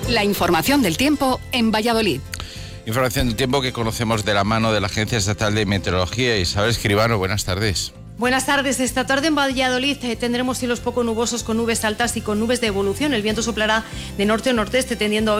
La información del tiempo en Valladolid. Información del tiempo que conocemos de la mano de la Agencia Estatal de Meteorología. Isabel Escribano, buenas tardes. Buenas tardes. Esta tarde en Valladolid tendremos cielos poco nubosos con nubes altas y con nubes de evolución. El viento soplará de norte o nordeste tendiendo a